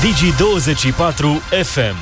Digi24 FM.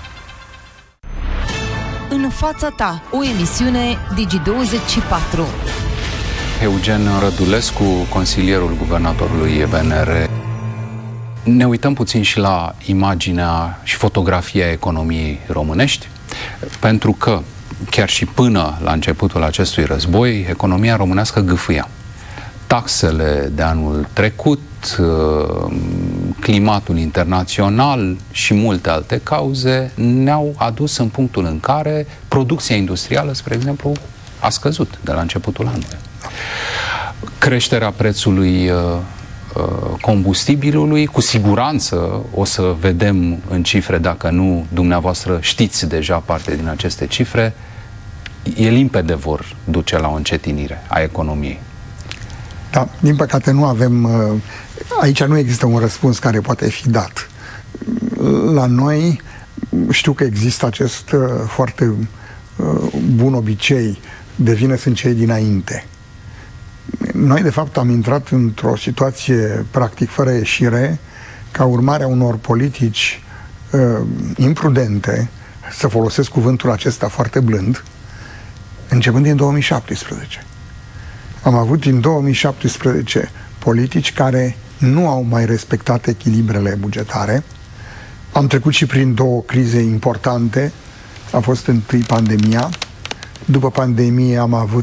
În fața ta, o emisiune Digi24. Eugen Rădulescu, consilierul guvernatorului BNR. Ne uităm puțin și la imaginea și fotografia economiei românești, pentru că chiar și până la începutul acestui război, economia românească gâfâia. Taxele de anul trecut, climatul internațional și multe alte cauze ne-au adus în punctul în care producția industrială, spre exemplu, a scăzut de la începutul anului. Creșterea prețului combustibilului, cu siguranță o să vedem în cifre, dacă nu dumneavoastră știți deja parte din aceste cifre, e limpede vor duce la o încetinire a economiei. Da, din păcate nu avem, aici nu există un răspuns care poate fi dat. La noi știu că există acest foarte bun obicei de vină sunt cei dinainte. Noi, de fapt, am intrat într-o situație practic fără ieșire ca urmare a unor politici imprudente, să folosesc cuvântul acesta foarte blând, începând din 2017. Am avut din 2017 politici care nu au mai respectat echilibrele bugetare. Am trecut și prin două crize importante. A fost întâi pandemia. După pandemie am avut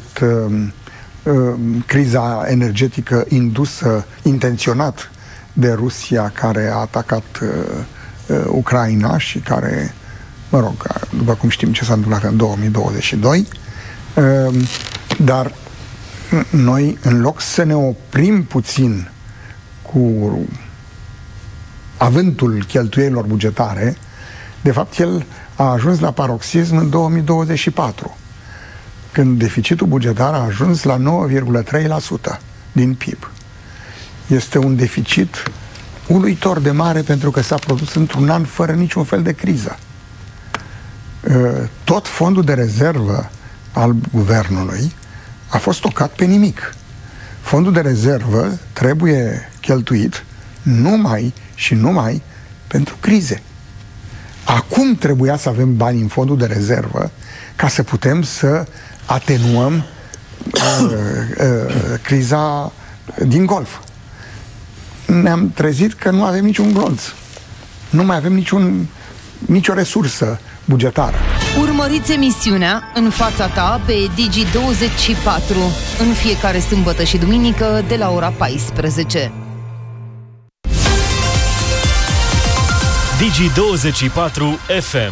criza energetică indusă intenționat de Rusia, care a atacat Ucraina și care, mă rog, după cum știm ce s-a întâmplat în 2022. Dar noi, în loc să ne oprim puțin cu avântul cheltuielilor bugetare, de fapt el a ajuns la paroxism în 2024, când deficitul bugetar a ajuns la 9,3% din PIB. Este un deficit uluitor de mare, pentru că s-a produs într-un an fără niciun fel de criză. Tot fondul de rezervă al guvernului a fost stocat pe nimic. Fondul de rezervă trebuie cheltuit numai și numai pentru crize. Acum trebuia să avem bani în fondul de rezervă ca să putem să atenuăm criza din Golf. Ne-am trezit că nu avem niciun glonț. Nu mai avem nicio resursă bugetară. Urmăriți emisiunea În fața ta pe Digi24 în fiecare sâmbătă și duminică de la ora 14. Digi24 FM.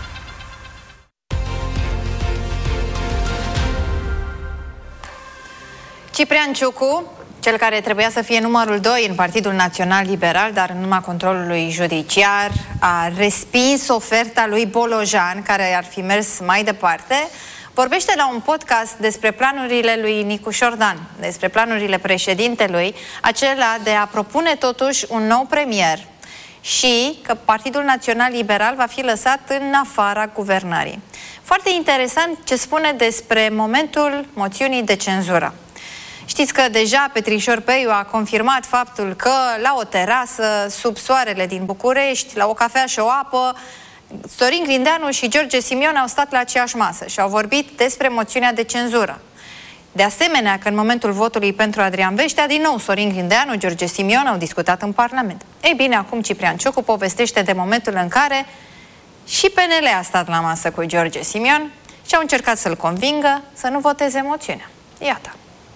Ciprian Ciucu, cel care trebuia să fie numărul 2 în Partidul Național Liberal, dar în urma controlului judiciar, a respins oferta lui Bolojan, care ar fi mers mai departe. Vorbește la un podcast despre planurile lui Nicu Șordan, despre planurile președintelui, acela de a propune totuși un nou premier și că Partidul Național Liberal va fi lăsat în afara guvernării. Foarte interesant ce spune despre momentul moțiunii de cenzură. Știți că deja Petrișor Peiu a confirmat faptul că la o terasă, sub soarele din București, la o cafea și o apă, Sorin Grindeanu și George Simion au stat la aceeași masă și au vorbit despre moțiunea de cenzură. De asemenea, că în momentul votului pentru Adrian Veștea, din nou Sorin Grindeanu, George Simion au discutat în Parlament. Ei bine, acum Ciprian Ciucu povestește de momentul în care și PNL a stat la masă cu George Simion și au încercat să-l convingă să nu voteze moțiunea. Iată.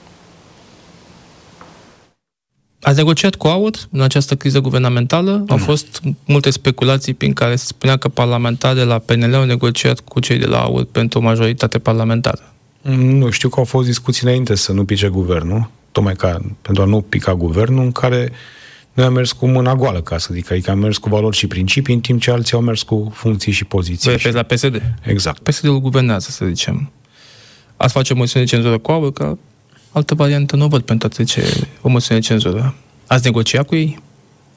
Ați negociat cu AUR în această criză guvernamentală? Au fost multe speculații prin care se spunea că parlamentarii de la PNL au negociat cu cei de la AUR pentru o majoritate parlamentară. Nu, știu că au fost discuții înainte să nu pice guvernul, tocmai pentru a nu pica guvernul, în care noi am mers cu mâna goală, ca să zic, adică am mers cu valori și principii, în timp ce alții au mers cu funcții și poziții. Pe la PSD? Exact. PSD-ul guvernează, să zicem. Ați face o moțiune de cenzură cu AUR, că altă variantă nu văd pentru a trece o moțiune de cenzură. Ați negociat cu ei?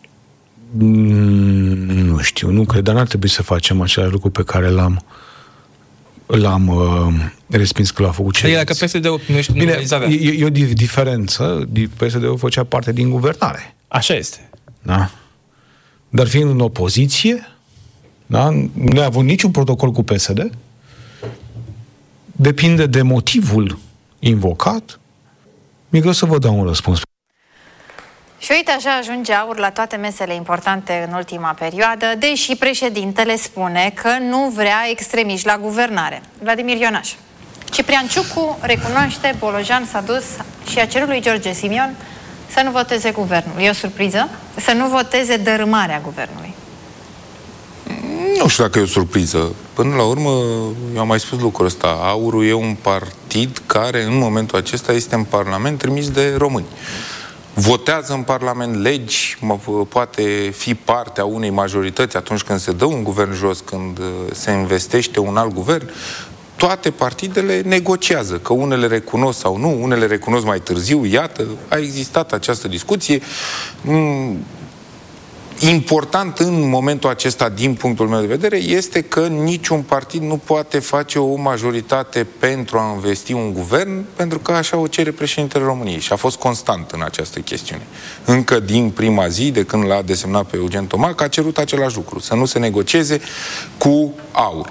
Nu știu, nu cred, dar n-ar trebui să facem același lucru pe care l-am respins că l-a făcut ceilalți. Dacă PSD-ul primește nominalizarea. E o diferență. PSD-ul făcea parte din guvernare. Așa este. Da? dar fiind în opoziție, da, nu a avut niciun protocol cu PSD, depinde de motivul invocat, mi-e greu să vă dau un răspuns. Și uite, așa ajunge AUR la toate mesele importante în ultima perioadă, deși președintele spune că nu vrea extremiști la guvernare. Vladimir Ionaș. Ciprian Ciucu recunoaște, Bolojan s-a dus și a cerut lui George Simion să nu voteze guvernul. E o surpriză? Să nu voteze dărâmarea guvernului. Nu știu dacă e o surpriză. Până la urmă, eu am mai spus lucrul ăsta. AUR-ul e un partid care în momentul acesta este în Parlament trimis de români. Votează în Parlament legi, poate fi parte a unei majorități atunci când se dă un guvern jos, când se investește un alt guvern. Toate partidele negociază, că unele recunosc sau nu, unele recunosc mai târziu, iată, a existat această discuție. Important în momentul acesta, din punctul meu de vedere, este că niciun partid nu poate face o majoritate pentru a investi un guvern, pentru că așa o cere președintele României și a fost constant în această chestiune. Încă din prima zi, de când l-a desemnat pe Eugen Tomac, a cerut același lucru, să nu se negocieze cu AUR.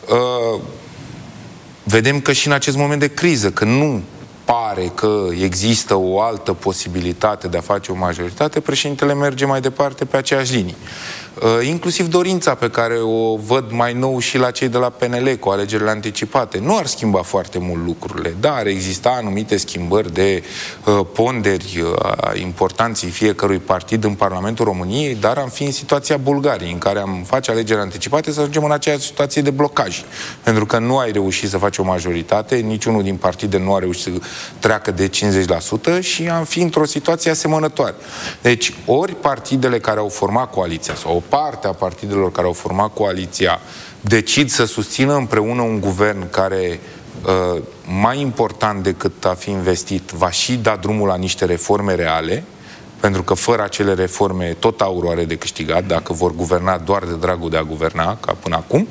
Vedem că și în acest moment de criză, că nu pare că există o altă posibilitate de a face o majoritate, președintele merge mai departe pe aceeași linie. Inclusiv dorința pe care o văd mai nou și la cei de la PNL cu alegerile anticipate. Nu ar schimba foarte mult lucrurile, dar exista anumite schimbări de ponderi a importanței fiecărui partid în Parlamentul României, dar am fi în situația Bulgariei, în care am face alegeri anticipate, să ajungem în aceeași situație de blocaj. Pentru că nu ai reușit să faci o majoritate, niciunul din partide nu a reușit să treacă de 50% și am fi într-o situație asemănătoare. Deci, ori partidele care au format coaliția sau o parte a partidelor care au format coaliția decid să susțină împreună un guvern care, mai important decât a fi investit, va și da drumul la niște reforme reale, pentru că fără acele reforme tot AUR are de câștigat, dacă vor guverna doar de dragul de a guverna, ca până acum,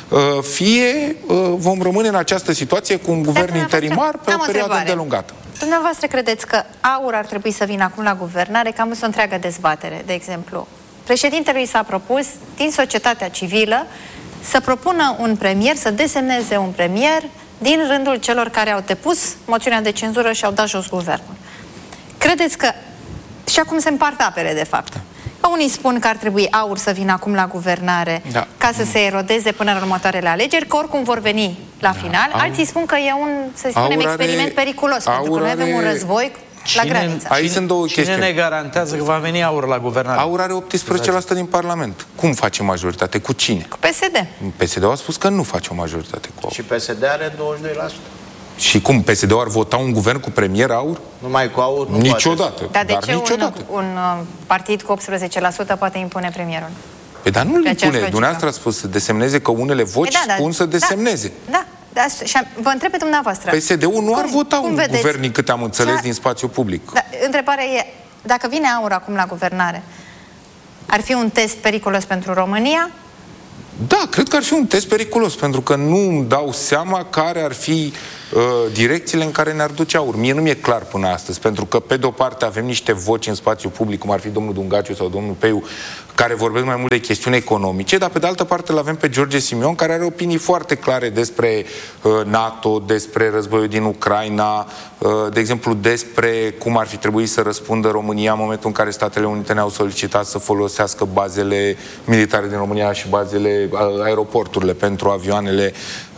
fie vom rămâne în această situație cu un guvern interimar pe o perioadă îndelungată. Dumneavoastră credeți că AUR ar trebui să vină acum la guvernare? Că am văzut o întreagă dezbatere, de exemplu. Președintelui s-a propus, din societatea civilă, să propună un premier, să desemneze un premier din rândul celor care au depus moțiunea de cenzură și au dat jos guvernul. Credeți că... Și acum se împart apele, de fapt. Că unii spun că ar trebui AUR să vină acum la guvernare ca să se erodeze până în următoarele alegeri, că oricum vor veni la final. Alții spun că e un, să spunem, experiment periculos, pentru că noi avem un război la graniță. Aici sunt două chestiuni. Cine ne garantează că va veni AUR la guvernare? AUR are 18% din Parlament. Cum face majoritate? Cu cine? Cu PSD. PSD-ul a spus că nu face o majoritate cu AUR. Și PSD are 22%. Și cum? PSD-ul ar vota un guvern cu premier AUR? Numai cu AUR nu niciodată. Dar de ce niciodată. un partid cu 18% poate impune premierul? Păi dar nu-l impune. Dumneavoastră a spus să desemneze, că unele voci spun să desemneze. Da, și vă întreb pe dumneavoastră. PSD-ul nu ar vota un guvern, din câte am înțeles, din spațiu public. Da, întrebarea e, dacă vine AUR acum la guvernare, ar fi un test periculos pentru România? Da, cred că ar fi un test periculos, pentru că nu îmi dau seama care ar fi direcțiile în care ne-ar duce AUR. Mie nu mi-e clar până astăzi, pentru că pe de-o parte avem niște voci în spațiu public, cum ar fi domnul Dungaciu sau domnul Peiu, care vorbesc mai mult de chestiuni economice, dar pe de altă parte îl avem pe George Simion, care are opinii foarte clare despre NATO, despre războiul din Ucraina, de exemplu despre cum ar fi trebuit să răspundă România în momentul în care Statele Unite ne-au solicitat să folosească bazele militare din România și bazele, aeroporturile pentru avioanele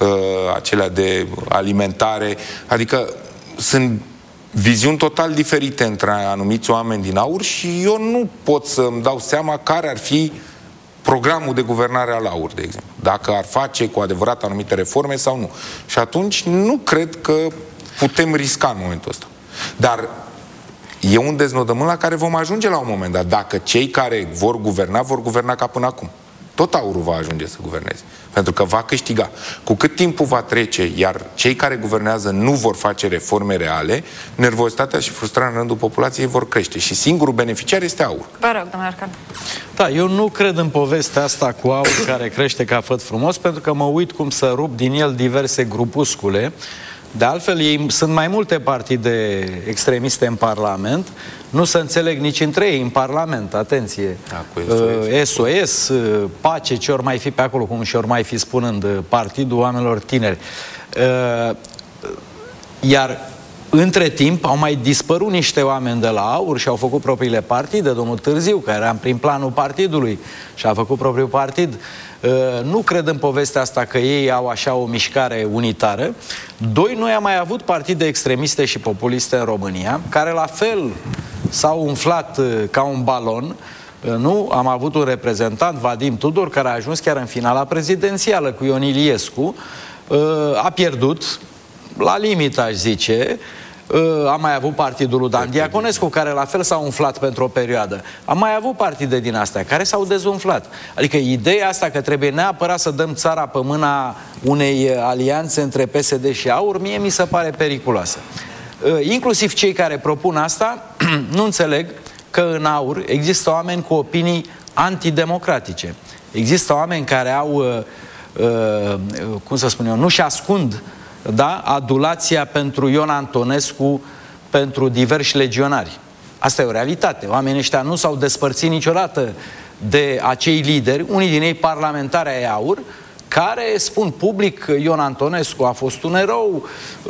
acelea de alimentare. Adică sunt viziuni total diferite între anumiți oameni din AUR și eu nu pot să-mi dau seama care ar fi programul de guvernare al AUR, de exemplu. Dacă ar face cu adevărat anumite reforme sau nu. Și atunci nu cred că putem risca în momentul ăsta. Dar e un deznodământ la care vom ajunge la un moment dat. Dacă cei care vor guverna ca până acum. Tot AUR-ul va ajunge să guverneze. Pentru că va câștiga. Cu cât timpul va trece, iar cei care guvernează nu vor face reforme reale, nervozitatea și frustrarea în rândul populației vor crește. Și singurul beneficiar este AUR. Vă rog, domnule Arcan. Da, eu nu cred în povestea asta cu AUR care crește ca făt frumos, pentru că mă uit cum să rup din el diverse grupuscule De altfel, ei sunt mai multe partide extremiste în Parlament, nu se înțeleg nici între ei în Parlament, atenție. SOS, Pace, ce ori mai fi pe acolo, cum și ori mai fi spunând, Partidul Oamenilor Tineri. Iar între timp au mai dispărut niște oameni de la AUR și au făcut propriile partide, domnul Târziu, care era în prim planul partidului și a făcut propriul partid. Nu cred în povestea asta că ei au așa o mișcare unitară. Doi, noi am mai avut partide extremiste și populiste în România, care la fel s-au umflat ca un balon. Nu? Am avut un reprezentant, Vadim Tudor, care a ajuns chiar în finala prezidențială cu Ion Iliescu. A pierdut, la limită, aș zice. Am mai avut partidul lui Dan Diaconescu, care la fel s-a umflat pentru o perioadă. Am mai avut partide din astea care s-au dezumflat. Adică ideea asta că trebuie neapărat să dăm țara pe mâna unei alianțe între PSD și AUR, mie mi se pare periculoasă. Inclusiv cei care propun asta nu înțeleg că în AUR există oameni cu opinii antidemocratice. Există oameni care au, cum să spun eu, nu-și ascund, da, adulația pentru Ion Antonescu, pentru diversi legionari. Asta e o realitate. Oamenii ăștia nu s-au despărțit niciodată de acei lideri, unii din ei parlamentari ai AUR, care spun public: Ion Antonescu a fost un erou,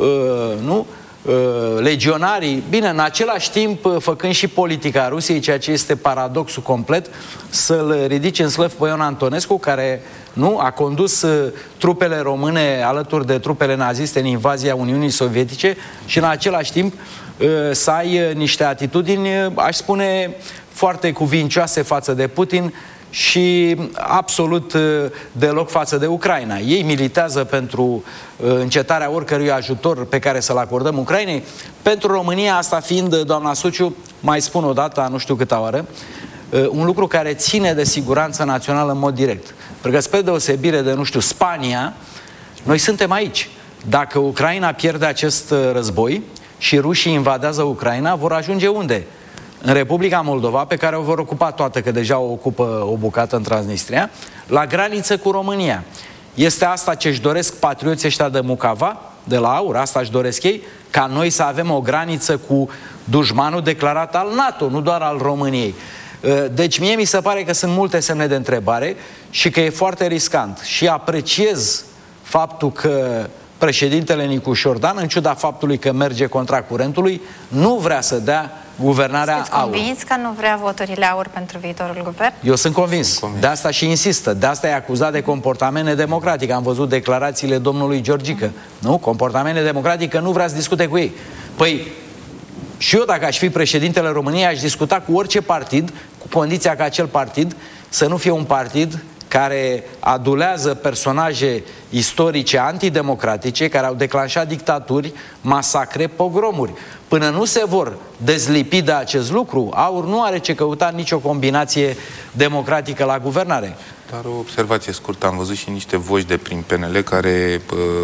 nu? Legionarii, bine, în același timp făcând și politica Rusiei, ceea ce este paradoxul complet, să-l ridice în slăv pe Ion Antonescu, care nu a condus trupele române alături de trupele naziste în invazia Uniunii Sovietice și în același timp să ai niște atitudini, aș spune, foarte cuvincioase față de Putin și absolut deloc față de Ucraina. Ei militează pentru încetarea oricărui ajutor pe care să-l acordăm Ucrainei. Pentru România, asta fiind, doamna Suciu, mai spun o dată, nu știu câta oară, un lucru care ține de siguranța națională în mod direct. Pentru că, spre deosebire de, nu știu, Spania, noi suntem aici. Dacă Ucraina pierde acest război și rușii invadează Ucraina, vor ajunge unde? În Republica Moldova, pe care o vor ocupa toată, că deja o ocupă o bucată în Transnistria, la graniță cu România. Este asta ce își doresc patrioții ăștia de Mucava, de la AUR, asta își doresc ei, ca noi să avem o graniță cu dușmanul declarat al NATO, nu doar al României. Deci mie mi se pare că sunt multe semne de întrebare și că e foarte riscant. Și apreciez faptul că președintele Nicu Șordan, în ciuda faptului că merge contra curentului, nu vrea să dea guvernarea AUR. Sunteți convins că nu vrea voturile AUR pentru viitorul guvern? Eu sunt convins. De asta și insistă. De asta e acuzat de comportament nedemocratic. Am văzut declarațiile domnului Georgică. Nu? Comportament nedemocratic, că nu vrea să discute cu ei. Păi, și eu, dacă aș fi președintele României, aș discuta cu orice partid, cu condiția ca acel partid să nu fie un partid care adulează personaje istorice antidemocratice, care au declanșat dictaturi, masacre, pogromuri. Până nu se vor dezlipi de acest lucru, AUR nu are ce căuta nicio combinație democratică la guvernare. Dar o observație scurtă, am văzut și niște voci de prin PNL care,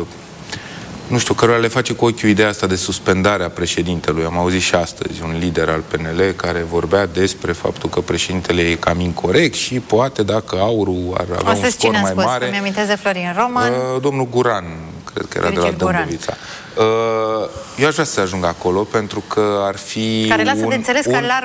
nu știu, cărora le face cu ochiul ideea asta de suspendarea președintelui. Am auzit și astăzi un lider al PNL care vorbea despre faptul că președintele e cam incorect și poate, dacă AUR-ul ar avea un scor mai mare... Mi amintesc de Florin Roman. Domnul Guran, cred că era de la Dâmbovița. Eu aș vrea să ajung acolo, pentru că ar fi... Care lasă de înțeles că ar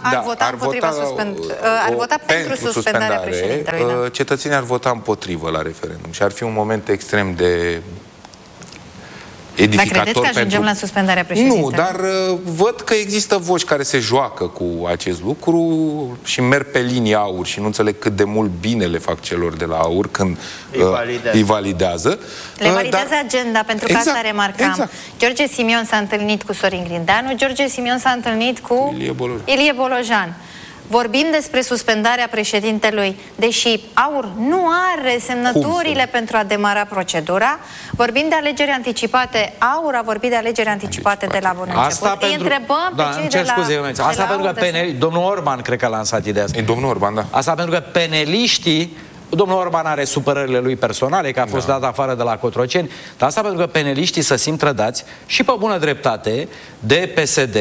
vota pentru suspendarea președintelui. Da. Cetățenii ar vota împotrivă la referendum și ar fi un moment extrem de edificator. Dar credeți că ajungem la suspendarea președintelui? Nu, dar văd că există voci care se joacă cu acest lucru și merg pe linia AUR și nu înțeleg cât de mult bine le fac celor de la AUR când îi validează. Le validează agenda, pentru că asta remarcam. Exact. George Simion s-a întâlnit cu Sorin Grindeanu, George Simion s-a întâlnit cu Ilie Bolojan. Vorbim despre suspendarea președintelui, deși AUR nu are semnăturile pentru a demara procedura. Vorbim de alegeri anticipate. AUR a vorbit de alegeri anticipate de la bun început. Îi întrebăm pe cei de la... Asta pentru că domnul Orban cred că a lansat ideea asta. E domnul Orban, da. Asta pentru că peneliștii Domnul Orban are supărările lui personale, că a fost dat afară de la Cotroceni, dar asta pentru că peneliștii se simt trădați și pe bună dreptate de PSD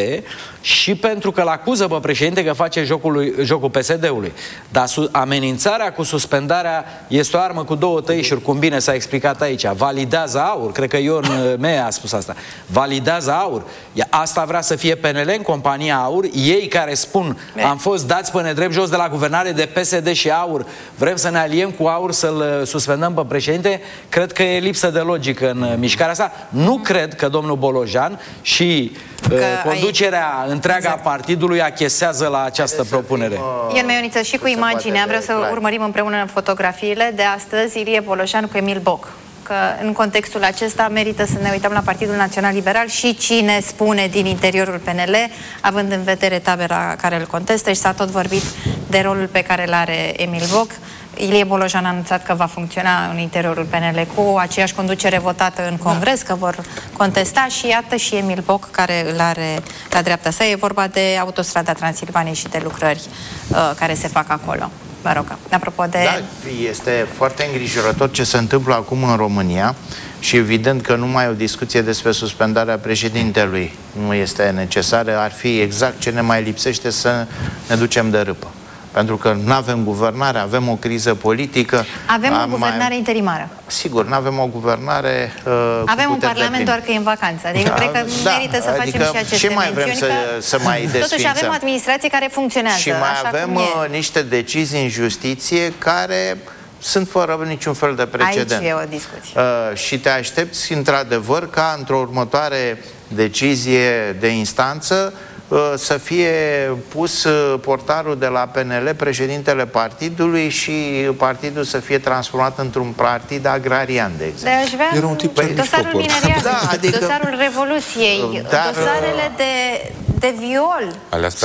și pentru că l-acuză pe președinte că face jocul PSD-ului. Dar amenințarea cu suspendarea este o armă cu două tăișuri, cum bine s-a explicat aici. Validează aur, cred că Ion Mea a spus asta. Validează aur. Asta vrea să fie PNL în compania aur. Ei care spun, am fost dați pe nedrept jos de la guvernare de PSD și aur, vrem să ne aliem cu aur să-l suspendăm pe președinte, cred că e lipsă de logică în mișcarea asta. Nu cred că domnul Bolojan și conducerea întreaga a partidului achesează la această propunere. Ion Meioniță, și cu imaginea, vreau să urmărim împreună fotografiile de astăzi, Ilie Bolojan cu Emil Boc. Că în contextul acesta merită să ne uităm la Partidul Național Liberal și cine spune din interiorul PNL, având în vedere tabera care îl contestă, și s-a tot vorbit de rolul pe care îl are Emil Boc. Ilie Bolojan a anunțat că va funcționa în interiorul PNL cu aceeași conducere votată în Congres, că vor contesta, și iată și Emil Boc care îl are la dreapta sa. E vorba de autostrada Transilvaniei și de lucrări care se fac acolo. Mă rog, apropo de... Da, este foarte îngrijorător ce se întâmplă acum în România și evident că nu mai e o discuție despre suspendarea președintelui. Nu este necesară, ar fi exact ce ne mai lipsește să ne ducem de râpă. Pentru că nu avem guvernare, avem o criză politică. Avem o guvernare interimară. Sigur, nu avem o guvernare avem un parlament doar că e în vacanță. Adică cred că merită să facem și aceste și mai vrem să mai desfințăm. Totuși avem o administrație care funcționează. Și mai avem niște decizii în justiție care sunt fără niciun fel de precedent. Aici e o discuție. Și te aștepți într-adevăr ca într-o următoare decizie de instanță să fie pus portarul de la PNL, președintele partidului, și partidul să fie transformat într-un partid agrarian, de exemplu. Era un tip dosarul mineriat, adică, dosarul Revoluției, dosarele de viol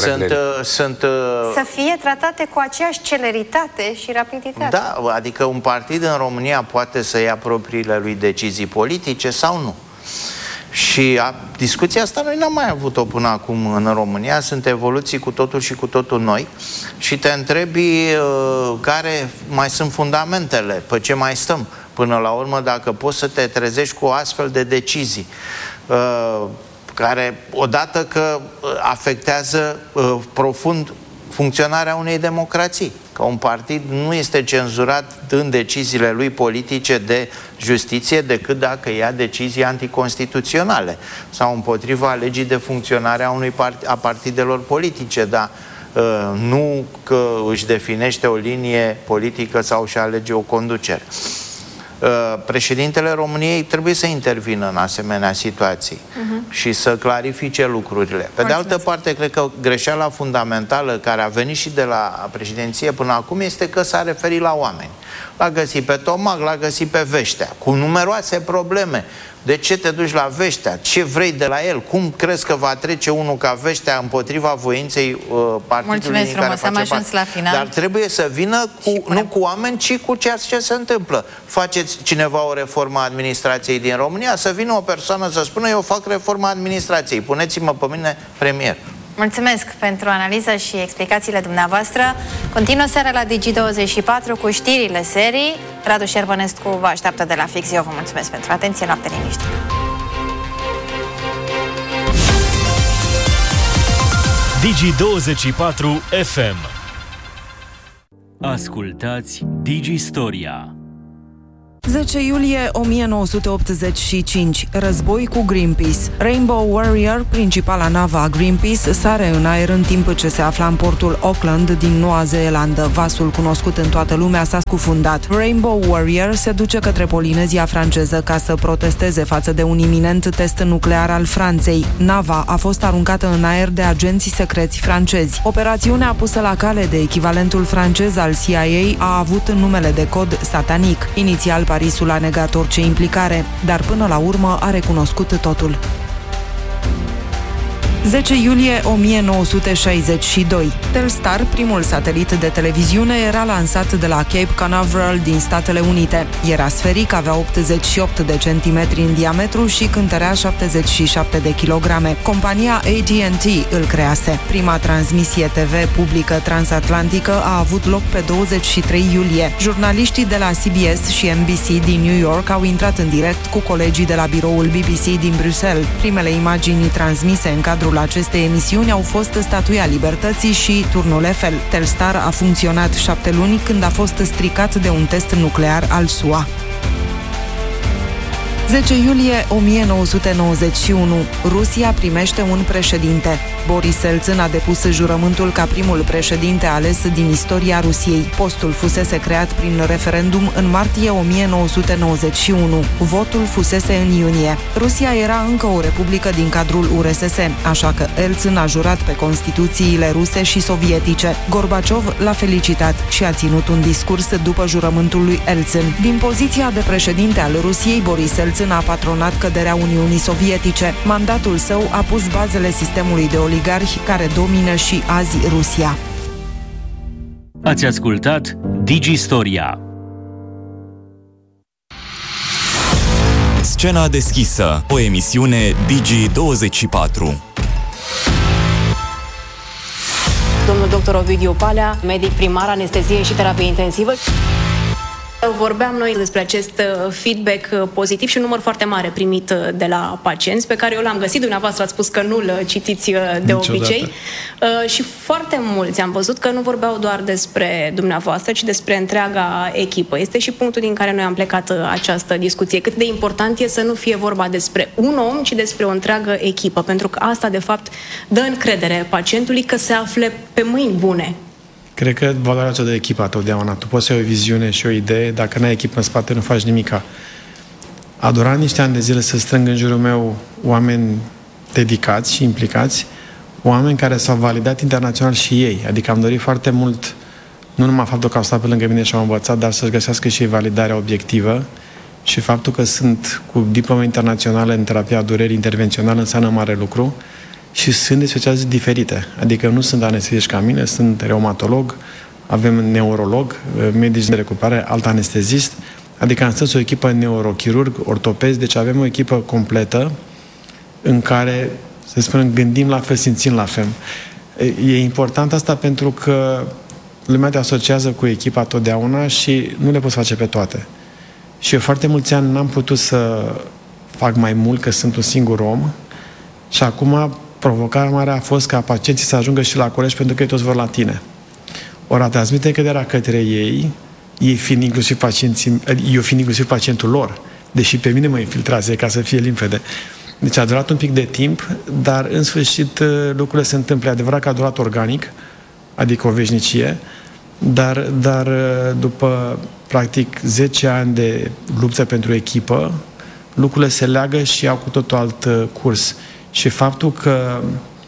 să fie tratate cu aceeași celeritate și rapiditate. Da, adică un partid în România poate să ia propriile lui decizii politice sau nu. Și discuția asta noi n-am mai avut-o până acum în România. Sunt evoluții cu totul și cu totul noi. Și te întrebi care mai sunt fundamentele, pe ce mai stăm până la urmă, dacă poți să te trezești cu astfel de decizii care, odată că afectează profund funcționarea unei democrații. Că un partid nu este cenzurat în deciziile lui politice de justiție decât dacă ia decizii anticonstituționale sau împotriva legii de funcționare a partidelor politice, dar nu că își definește o linie politică sau își alege o conducere. Președintele României trebuie să intervină în asemenea situații și să clarifice lucrurile. Pe de altă parte, cred că greșeala fundamentală care a venit și de la președinție până acum este că s-a referit la oameni. L-a găsit pe Tomac, l-a găsit pe Veștea, cu numeroase probleme. De ce te duci la Veștea? Ce vrei de la el? Cum crezi că va trece unul ca Veștea împotriva voinței partidului în care face parte? Dar trebuie să vină nu cu oameni, ci cu ceea ce se întâmplă. Faceți cineva o reformă a administrației din România? Să vină o persoană să spună: eu fac reforma administrației, puneți-mă pe mine premier. Mulțumesc pentru analiză și explicațiile dumneavoastră. Continuă seara la Digi24 cu știrile serii. Radu Șerbănescu vă așteaptă de la fix. Eu vă mulțumesc pentru atenție. Noapte liniștită. Digi24 FM. Ascultați Digistoria. 10 iulie 1985. Război cu Greenpeace. Rainbow Warrior, principala navă a Greenpeace, sare în aer în timp ce se afla în portul Auckland din Noua Zeelandă. Vasul cunoscut în toată lumea s-a scufundat. Rainbow Warrior se duce către Polinezia franceză ca să protesteze față de un iminent test nuclear al Franței. Nava a fost aruncată în aer de agenții secreți francezi. Operațiunea pusă la cale de echivalentul francez al CIA a avut numele de cod Satanic. Inițial, Parisul a negat orice implicare, dar până la urmă a recunoscut totul. 10 iulie 1962. Telstar, primul satelit de televiziune, era lansat de la Cape Canaveral din Statele Unite. Era sferic, avea 88 de centimetri în diametru și cântărea 77 de kilograme. Compania AT&T îl crease. Prima transmisie TV publică transatlantică a avut loc pe 23 iulie. Jurnaliștii de la CBS și NBC din New York au intrat în direct cu colegii de la biroul BBC din Bruxelles. Primele imagini transmise în cadrul acestei emisiuni au fost Statuia Libertății și Turnul Eiffel. Telstar a funcționat 7 luni când a fost stricat de un test nuclear al SUA. 10 iulie 1991. Rusia primește un președinte. Boris Elțin a depus jurământul ca primul președinte ales din istoria Rusiei. Postul fusese creat prin referendum în martie 1991. Votul fusese în iunie. Rusia era încă o republică din cadrul URSS, așa că Elțin a jurat pe Constituțiile ruse și sovietice. Gorbaciov l-a felicitat și a ținut un discurs după jurământul lui Elțin. Din poziția de președinte al Rusiei, Boris Elțin a patronat căderea Uniunii Sovietice. Mandatul său a pus bazele sistemului de oligarhi care domină și azi Rusia. Ați ascultat Digistoria. Scena deschisă, o emisiune Digi24. Domnul dr. Ovidiu Palea, medic primar, anestezie și terapie intensivă. Vorbeam noi despre acest feedback pozitiv și un număr foarte mare primit de la pacienți, pe care eu l-am găsit, dumneavoastră ați spus că nu-l citiți de obicei. Și foarte mulți am văzut că nu vorbeau doar despre dumneavoastră, ci despre întreaga echipă. Este și punctul din care noi am plecat această discuție. Cât de important e să nu fie vorba despre un om, ci despre o întreagă echipă, pentru că asta, de fapt, dă încredere pacientului că se afle pe mâini bune. Cred că valoarea cea de echipă totdeauna. Tu poți să ai o viziune și o idee, dacă n-ai echipă în spate, nu faci nimica. A durat niște ani de zile să strâng în jurul meu oameni dedicați și implicați, oameni care s-au validat internațional și ei. Adică am dorit foarte mult, nu numai faptul că au stat pe lângă mine și au învățat, dar să-și găsească și ei validarea obiectivă și faptul că sunt cu diplomă internațională în terapia durerii intervențională înseamnă mare lucru. Și sunt de specialități diferite. Adică nu sunt anesteziști ca mine, sunt reumatolog, avem neurolog, medici de recuperare, alt anestezist. Adică am strâns o echipă neurochirurg, ortopezi, deci avem o echipă completă în care, să spunem, gândim la fel, simțim la fel. E important asta pentru că lumea te asociază cu echipa totdeauna și nu le poți face pe toate. Și eu foarte mulți ani n-am putut să fac mai mult, că sunt un singur om, și acum provocarea mare a fost ca pacienții să ajungă și la colegi, pentru că ei toți vor la tine. Ori a transmite încrederea către ei, ei fiind inclusiv pacienții, eu fiind inclusiv pacientul lor, deși pe mine mă infiltrase, ca să fie limpede. Deci a durat un pic de timp, dar în sfârșit lucrurile se întâmplă. E adevărat că a durat organic, adică o veșnicie, dar după practic 10 ani de luptă pentru echipă, lucrurile se leagă și au cu totul alt curs. Și faptul că,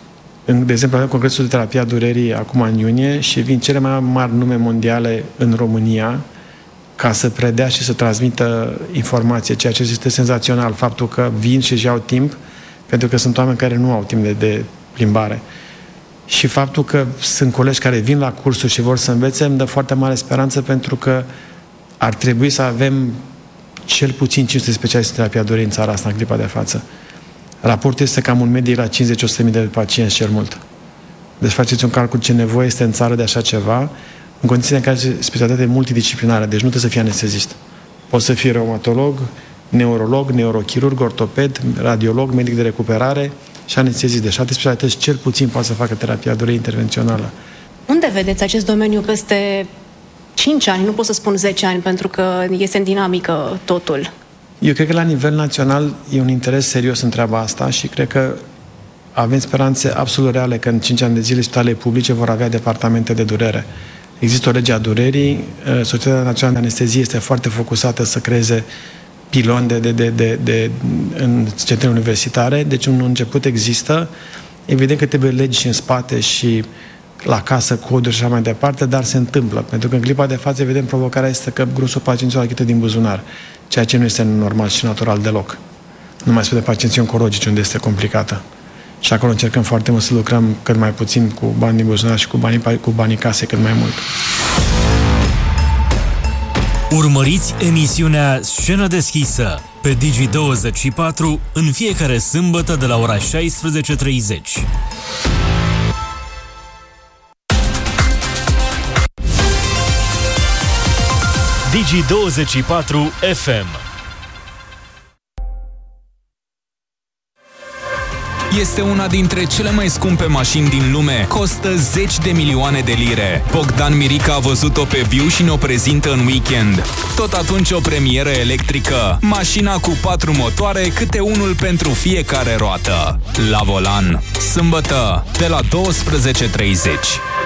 de exemplu, avem Congresul de Terapie a Durerii acum în iunie și vin cele mai mari nume mondiale în România ca să predea și să transmită informație, ceea ce este senzațional. Faptul că vin și își iau timp, pentru că sunt oameni care nu au timp de plimbare. Și faptul că sunt colegi care vin la cursuri și vor să învețe, îmi dă foarte mare speranță, pentru că ar trebui să avem cel puțin 500 specialiști în terapia durerii în țara asta, în clipa de față. Raportul este cam un medie la 50-100.000 de pacienți cel mult. Deci faceți un calcul ce nevoie este în țară de așa ceva, în condițiile în care este specialitate multidisciplinară, deci nu trebuie să fii anestezist. Poți să fii reumatolog, neurolog, neurochirurg, ortoped, radiolog, medic de recuperare și anestezist. Deci alte specialități cel puțin poate să facă terapia durerii intervențională. Unde vedeți acest domeniu peste 5 ani? Nu pot să spun 10 ani, pentru că este în dinamică totul. Eu cred că la nivel național e un interes serios în treaba asta și cred că avem speranțe absolut reale că în 5 ani de zile spitalele publice vor avea departamente de durere. Există o lege a durerii, Societatea Națională de Anestezie este foarte focusată să creeze piloni în centre universitare, deci un început există. Evident că trebuie legi și în spate și la casă, coduri și așa mai departe, dar se întâmplă. Pentru că în clipa de față, evident, provocarea este că grosul pacienților achită din buzunar, ceea ce nu este normal și natural deloc. Nu mai spune de pacienții oncologici, unde este complicată. Și acolo încercăm foarte mult să lucrăm cât mai puțin cu banii buzunar și cu banii case cât mai mult. Urmăriți emisiunea Scenă deschisă pe Digi24 în fiecare sâmbătă de la ora 16:30. Digi24 FM. Este una dintre cele mai scumpe mașini din lume. Costă 10 de milioane de lire. Bogdan Mirica a văzut-o pe viu și ne-o prezintă în weekend. Tot atunci o premieră electrică. Mașina cu 4 motoare, câte unul pentru fiecare roată. La volan. Sâmbătă, de la 12:30.